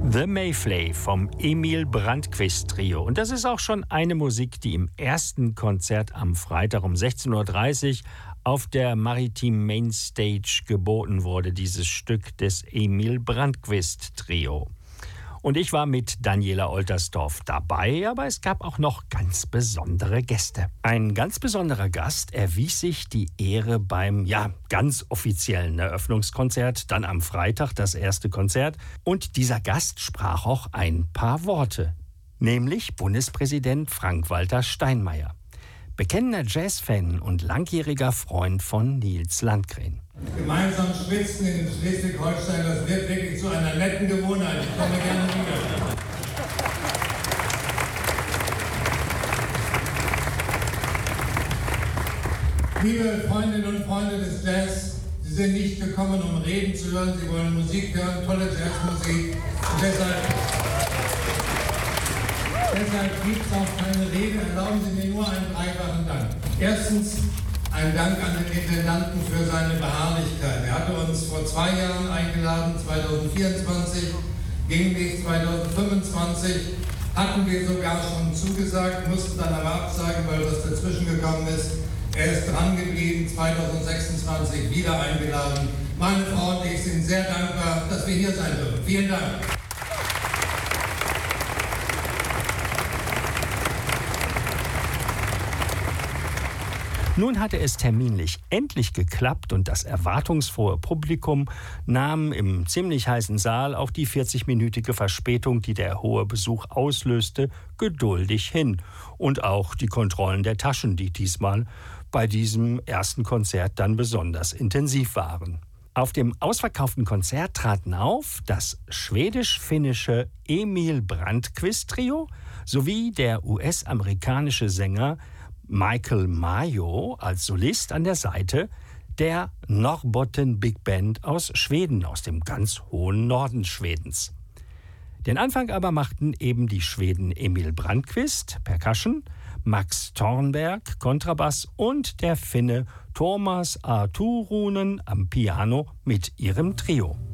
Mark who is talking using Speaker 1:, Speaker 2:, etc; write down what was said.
Speaker 1: The Mayfly vom Emil Brandquist Trio. Und das ist auch schon eine Musik, die im ersten Konzert am Freitag um 16.30 Uhr auf der Maritim Mainstage geboten wurde, dieses Stück des Emil Brandquist Trio. Und ich war mit Daniela Oltersdorf dabei, aber es gab auch noch ganz besondere Gäste. Ein ganz besonderer Gast erwies sich die Ehre beim, ganz offiziellen Eröffnungskonzert, dann am Freitag das erste Konzert. Und dieser Gast sprach auch ein paar Worte, nämlich Bundespräsident Frank-Walter Steinmeier. Bekennender Jazzfan und langjähriger Freund von Nils Landgren.
Speaker 2: Gemeinsam schwitzen in Schleswig-Holstein, das wird wirklich zu einer netten Gewohnheit. Ich komme gerne wieder. Liebe Freundinnen und Freunde des Jazz, Sie sind nicht gekommen, um Reden zu hören, Sie wollen Musik hören, tolle Jazzmusik. Und deshalb gibt es auch keine Rede. Erlauben Sie mir nur einen dreifachen Dank. Erstens, ein Dank an den Intendanten für seine Beharrlichkeit. Er hatte uns vor 2 Jahren eingeladen, 2024, ging nicht 2025, hatten wir sogar schon zugesagt, mussten dann aber absagen, weil was dazwischen gekommen ist. Er ist dran geblieben, 2026 wieder eingeladen. Meine Frau und ich sind sehr dankbar, dass wir hier sein dürfen. Vielen Dank.
Speaker 1: Nun hatte es terminlich endlich geklappt und das erwartungsfrohe Publikum nahm im ziemlich heißen Saal auch die 40-minütige Verspätung, die der hohe Besuch auslöste, geduldig hin. Und auch die Kontrollen der Taschen, die diesmal bei diesem ersten Konzert dann besonders intensiv waren. Auf dem ausverkauften Konzert traten auf das schwedisch-finnische Emil Brandquist Trio sowie der US-amerikanische Sänger Michael Mayo als Solist an der Seite der Norrbotten Big Band aus Schweden, aus dem ganz hohen Norden Schwedens. Den Anfang aber machten eben die Schweden Emil Brandquist, Percussion, Max Thornberg, Kontrabass und der Finne Thomas A. Turunen am Piano mit ihrem Trio.